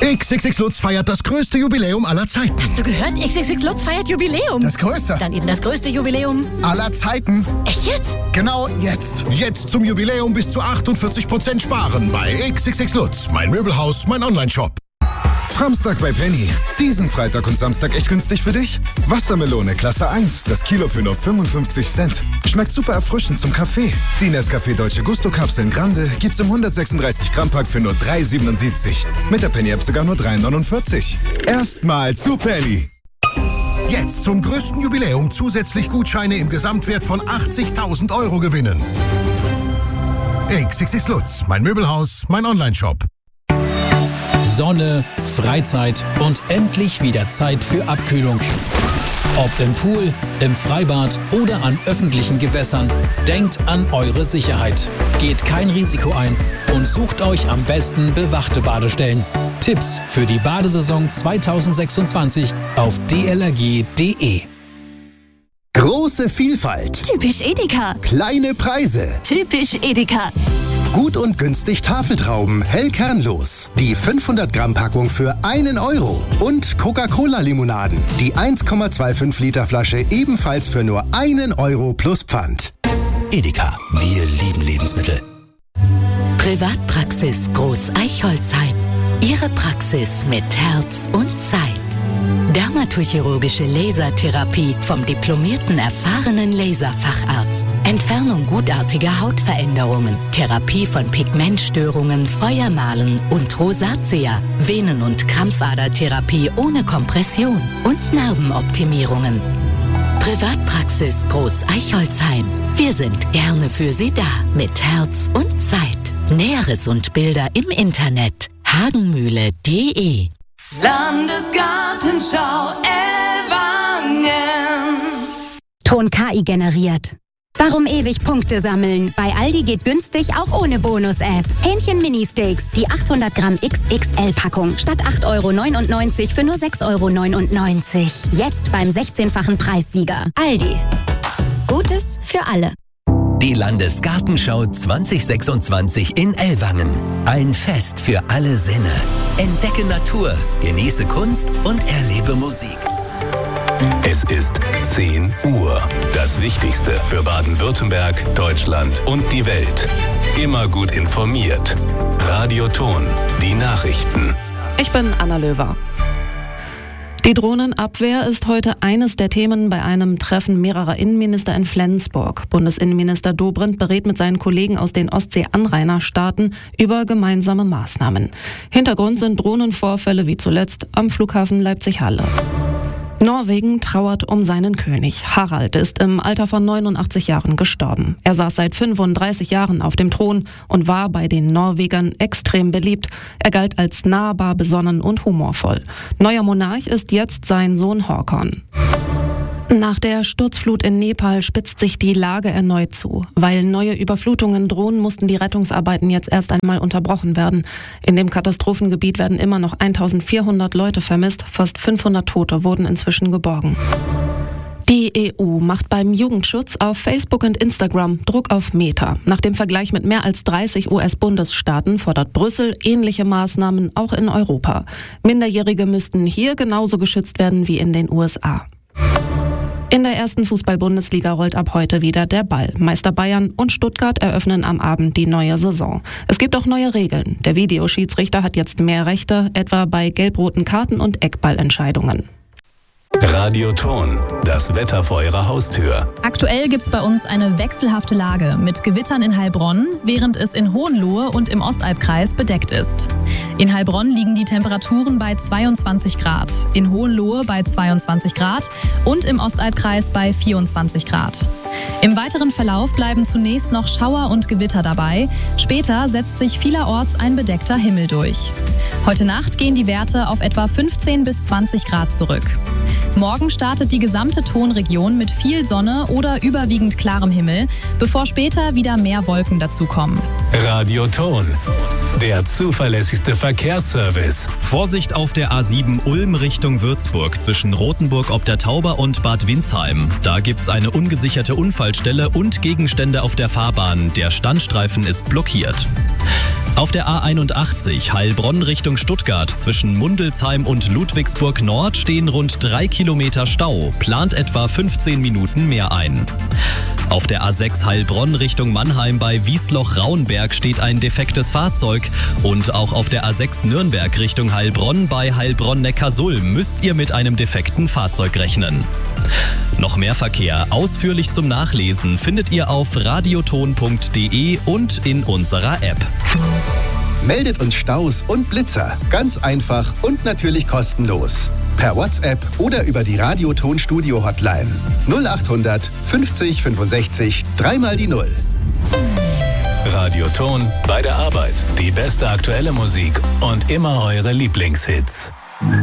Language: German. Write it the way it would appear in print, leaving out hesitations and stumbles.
XXX Lutz feiert das größte Jubiläum aller Zeiten. Hast du gehört? XXX Lutz feiert Jubiläum. Das größte. Dann eben das größte Jubiläum aller Zeiten. Echt jetzt? Genau jetzt. Jetzt zum Jubiläum bis zu 48% sparen bei XXX Lutz. Mein Möbelhaus, mein Onlineshop. Samstag bei Penny. Diesen Freitag und Samstag echt günstig für dich? Wassermelone Klasse 1, das Kilo für nur 55 Cent. Schmeckt super erfrischend zum Kaffee. Die Nescafé Dolce Gusto Kapseln Grande gibt's im 136 Gramm Pack für nur 3,77. Mit der Penny App sogar nur 3,49. Erstmal zu Penny. Jetzt zum größten Jubiläum zusätzlich Gutscheine im Gesamtwert von 80.000 € gewinnen. XXX Lutz, mein Möbelhaus, mein Onlineshop. Sonne, Freizeit und endlich wieder Zeit für Abkühlung. Ob im Pool, im Freibad oder an öffentlichen Gewässern, denkt an eure Sicherheit. Geht kein Risiko ein und sucht euch am besten bewachte Badestellen. Tipps für die Badesaison 2026 auf dlrg.de. Große Vielfalt. Typisch Edeka. Kleine Preise. Typisch Edeka. Gut und günstig Tafeltrauben, hell kernlos. Die 500 Gramm Packung für 1 €. Und Coca-Cola-Limonaden. Die 1,25 Liter Flasche ebenfalls für nur 1 € plus Pfand. Edeka, wir lieben Lebensmittel. Privatpraxis Groß Eichholzheim. Ihre Praxis mit Herz und Zeit. Dermatochirurgische Lasertherapie vom diplomierten, erfahrenen Laserfacharzt. Entfernung gutartiger Hautveränderungen. Therapie von Pigmentstörungen, Feuermalen und Rosatia. Venen- und Krampfadertherapie ohne Kompression. Und Narbenoptimierungen. Privatpraxis Groß Eichholzheim. Wir sind gerne für Sie da. Mit Herz und Zeit. Näheres und Bilder im Internet. hagenmühle.de. Landesgartenschau Ellwangen. Ton KI generiert. Warum ewig Punkte sammeln? Bei Aldi geht günstig auch ohne Bonus-App. Hähnchen-Mini-Steaks, die 800 Gramm XXL-Packung. Statt 8,99 € für nur 6,99 €. Jetzt beim 16-fachen Preissieger. Aldi. Gutes für alle. Die Landesgartenschau 2026 in Ellwangen. Ein Fest für alle Sinne. Entdecke Natur, genieße Kunst und erlebe Musik. Es ist 10 Uhr. Das Wichtigste für Baden-Württemberg, Deutschland und die Welt. Immer gut informiert. Radio Ton, die Nachrichten. Ich bin Anna Löwer. Die Drohnenabwehr ist heute eines der Themen bei einem Treffen mehrerer Innenminister in Flensburg. Bundesinnenminister Dobrindt berät mit seinen Kollegen aus den Ostsee-Anrainerstaaten über gemeinsame Maßnahmen. Hintergrund sind Drohnenvorfälle wie zuletzt am Flughafen Leipzig-Halle. Norwegen trauert um seinen König. Harald ist im Alter von 89 Jahren gestorben. Er saß seit 35 Jahren auf dem Thron und war bei den Norwegern extrem beliebt. Er galt als nahbar, besonnen und humorvoll. Neuer Monarch ist jetzt sein Sohn Håkon. Nach der Sturzflut in Nepal spitzt sich die Lage erneut zu. Weil neue Überflutungen drohen, mussten die Rettungsarbeiten jetzt erst einmal unterbrochen werden. In dem Katastrophengebiet werden immer noch 1400 Leute vermisst. Fast 500 Tote wurden inzwischen geborgen. Die EU macht beim Jugendschutz auf Facebook und Instagram Druck auf Meta. Nach dem Vergleich mit mehr als 30 US-Bundesstaaten fordert Brüssel ähnliche Maßnahmen auch in Europa. Minderjährige müssten hier genauso geschützt werden wie in den USA. In der ersten Fußball-Bundesliga rollt ab heute wieder der Ball. Meister Bayern und Stuttgart eröffnen am Abend die neue Saison. Es gibt auch neue Regeln. Der Videoschiedsrichter hat jetzt mehr Rechte, etwa bei gelb-roten Karten und Eckballentscheidungen. Radio Ton, das Wetter vor Ihrer Haustür. Aktuell gibt's bei uns eine wechselhafte Lage mit Gewittern in Heilbronn, während es in Hohenlohe und im Ostalbkreis bedeckt ist. In Heilbronn liegen die Temperaturen bei 22 Grad, in Hohenlohe bei 22 Grad und im Ostalbkreis bei 24 Grad. Im weiteren Verlauf bleiben zunächst noch Schauer und Gewitter dabei. Später setzt sich vielerorts ein bedeckter Himmel durch. Heute Nacht gehen die Werte auf etwa 15 bis 20 Grad zurück. Morgen startet die gesamte Tonregion mit viel Sonne oder überwiegend klarem Himmel, bevor später wieder mehr Wolken dazukommen. Radio Ton, der zuverlässigste Verkehrsservice. Vorsicht auf der A7 Ulm Richtung Würzburg zwischen Rothenburg ob der Tauber und Bad Windsheim. Da gibt's eine ungesicherte Unfallstelle und Gegenstände auf der Fahrbahn. Der Standstreifen ist blockiert. Auf der A81 Heilbronn Richtung Stuttgart zwischen Mundelsheim und Ludwigsburg Nord stehen rund 3 Kilometer Stau, plant etwa 15 Minuten mehr ein. Auf der A6 Heilbronn Richtung Mannheim bei Wiesloch-Raunberg steht ein defektes Fahrzeug. Und auch auf der A6 Nürnberg Richtung Heilbronn bei Heilbronn-Neckarsulm müsst ihr mit einem defekten Fahrzeug rechnen. Noch mehr Verkehr ausführlich zum Nachlesen findet ihr auf radioton.de und in unserer App. Meldet uns Staus und Blitzer. Ganz einfach und natürlich kostenlos. Per WhatsApp oder über die Radioton Studio Hotline. 0800 50 65 3 die 0. Radioton bei der Arbeit. Die beste aktuelle Musik und immer eure Lieblingshits.